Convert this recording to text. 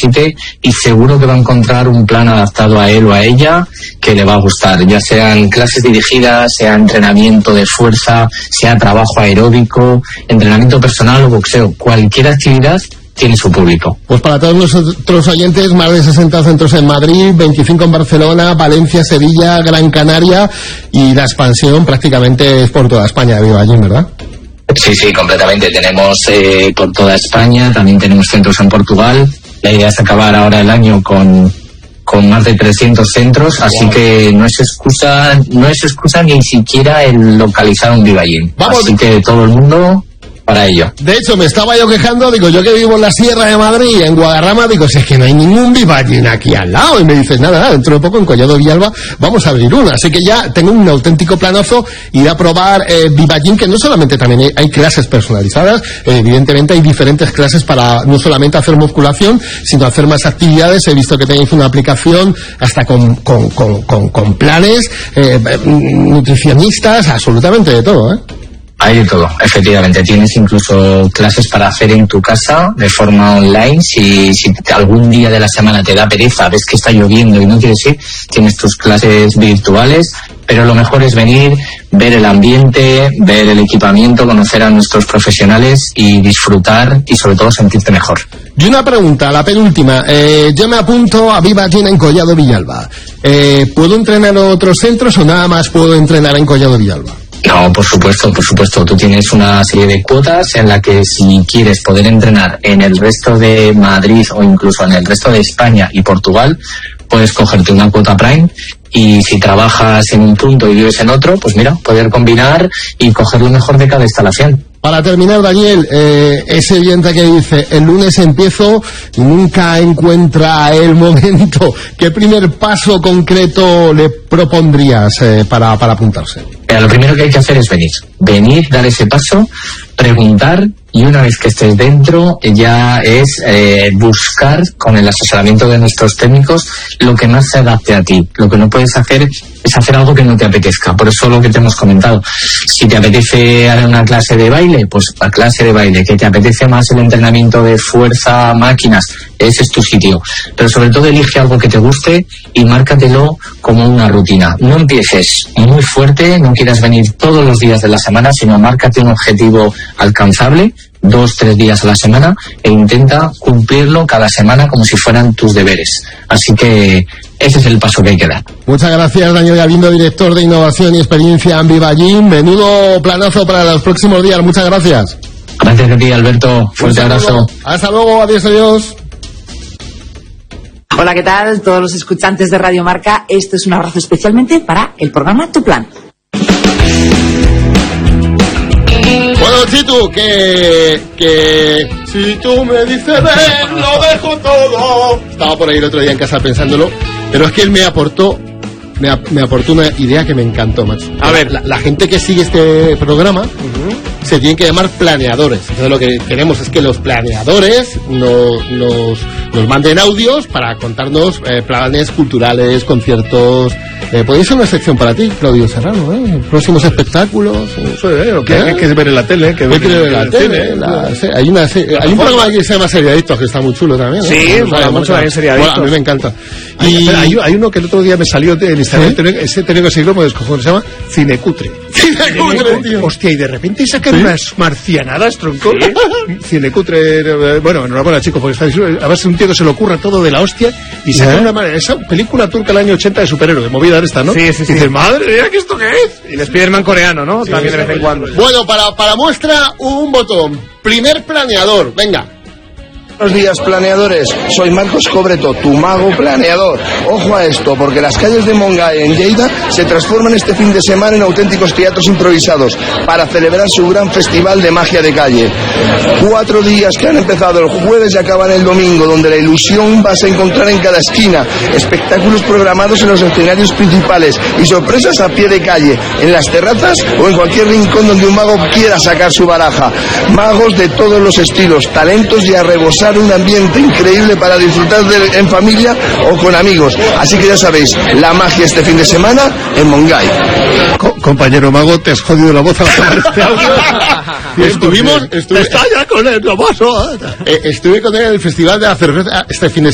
necesite, y seguro que va a encontrar un plan adaptado a él o a ella que le va a gustar, ya sean clases dirigidas, sea entrenamiento de fuerza, sea trabajo aeróbico, entrenamiento personal o boxeo. Cualquier actividad tiene su público. Pues para todos nuestros oyentes, más de 60 centros en Madrid, 25 en Barcelona, Valencia, Sevilla, Gran Canaria, y la expansión prácticamente es por toda España, Viva Gym, ¿verdad? Sí, completamente. Tenemos por toda España, también tenemos centros en Portugal. La idea es acabar ahora el año con más de 300 centros, así que no es excusa ni siquiera el localizar un Viva Gym. Así que todo el mundo para ello. De hecho, me estaba yo quejando, digo, yo que vivo en la Sierra de Madrid, en Guadarrama, digo, si es que no hay ningún Viva Gym aquí al lado, y me dices, nada, dentro de poco en Collado Villalba vamos a abrir una, así que ya tengo un auténtico planazo, ir a probar Viva Gym, que no solamente también hay clases personalizadas, evidentemente hay diferentes clases para no solamente hacer musculación, sino hacer más actividades. He visto que tenéis una aplicación hasta con planes, nutricionistas, absolutamente de todo, ¿eh? Hay de todo, efectivamente. Tienes incluso clases para hacer en tu casa de forma online. Si algún día de la semana te da pereza, ves que está lloviendo y no quieres ir, tienes tus clases virtuales. Pero lo mejor es venir, ver el ambiente, ver el equipamiento, conocer a nuestros profesionales y disfrutar y sobre todo sentirte mejor. Y una pregunta, la penúltima. Yo me apunto a Viva Gym en Collado Villalba. ¿Puedo entrenar en otros centros o nada más puedo entrenar en Collado Villalba? No, por supuesto. Tú tienes una serie de cuotas en la que si quieres poder entrenar en el resto de Madrid o incluso en el resto de España y Portugal, puedes cogerte una cuota Prime, y si trabajas en un punto y vives en otro, pues mira, poder combinar y coger lo mejor de cada instalación. Para terminar, Daniel, ese oyente que dice, el lunes empiezo y nunca encuentra el momento, ¿qué primer paso concreto le propondrías para apuntarse? Lo primero que hay que hacer es venir, dar ese paso, preguntar, y una vez que estés dentro ya es buscar con el asesoramiento de nuestros técnicos lo que más se adapte a ti. Lo que no puedes hacer es hacer algo que no te apetezca. Por eso lo que te hemos comentado, si te apetece una clase de baile, pues la clase de baile. Que te apetece más el entrenamiento de fuerza, máquinas, ese es tu sitio. Pero sobre todo elige algo que te guste y márcatelo como una rutina. No empieces muy fuerte, no quieras venir todos los días de la semana, sino márcate un objetivo alcanzable, 2-3 días a la semana, e intenta cumplirlo cada semana como si fueran tus deberes. Así que ese es el paso que hay que dar. Muchas gracias, Daniel Galindo, director de Innovación y Experiencia en Viva Gym. Menudo planazo para los próximos días. Muchas gracias. Gracias a ti, Alberto. Fuerte abrazo. Hasta luego. Adiós. Hola, ¿qué tal? Todos los escuchantes de Radio Marca, esto es un abrazo especialmente para el programa Tu Plan. Bueno, Chitu, que si tú me dices ven, lo dejo todo. Estaba por ahí el otro día en casa pensándolo, pero es que él me aportó una idea que me encantó, macho. A ver, la gente que sigue este programa se tienen que llamar planeadores. Entonces lo que queremos es que los planeadores nos manden audios para contarnos planes culturales, conciertos. Podría ser una sección para ti, Claudio Serrano, próximos espectáculos. Que hay que ver en la tele. Hay un programa que se llama Seriadictos, que está muy chulo también, ¿no? Sí, mucho en Seriadictos. Bueno, a mí me encanta. Hay uno que el otro día me salió en Instagram, ese tengo que seguirlo porque se llama Cinecutre. Tío. Hostia, y de repente sacan unas marcianadas, tronco. Cinecutre, bueno, enhorabuena, chicos, porque a ver si un tío que se le ocurra todo de la hostia y sacan esa película turca del año 80 de superhéroe, movida esta, ¿no? Sí. Y dices, madre mía, ¿qué esto qué es? Y el Spiderman coreano, ¿no? Sí, también de vez en cuando. Bueno, para muestra, un botón. Primer planeador, venga. Buenos días, planeadores. Soy Marcos Cobreto, tu mago planeador. Ojo a esto, porque las calles de Montgai en Lleida se transforman este fin de semana en auténticos teatros improvisados para celebrar su gran festival de magia de calle. 4 días que han empezado el jueves y acaban el domingo, donde la ilusión vas a encontrar en cada esquina, espectáculos programados en los escenarios principales y sorpresas a pie de calle, en las terrazas o en cualquier rincón donde un mago quiera sacar su baraja. Magos de todos los estilos, talentos y a rebosar un ambiente increíble para disfrutar en familia o con amigos. Así que ya sabéis, la magia este fin de semana en Montgai. Compañero mago, te has jodido la voz al hacer este audio. Estuve con él en el Festival de la Cerveza este fin de semana.